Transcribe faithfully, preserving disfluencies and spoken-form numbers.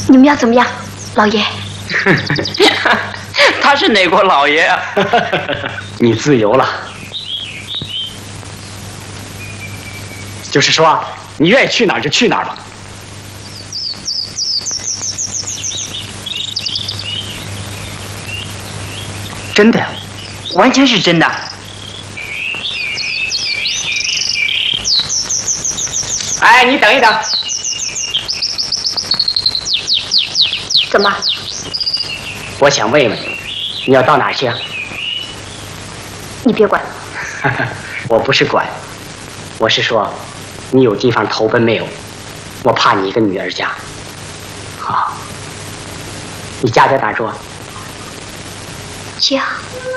你们要怎么样，老爷？ 他是哪国老爷啊？ 你自由了，就是说，你愿意去哪儿就去哪儿吧。 真的，完全是真的。 哎，你等一等。 怎么？ 我想问问你，你要到哪儿去啊？ 你别管。 我不是管，我是说，你有地方投奔没有？我怕你一个女儿家。好，你家在哪儿住啊？ 家。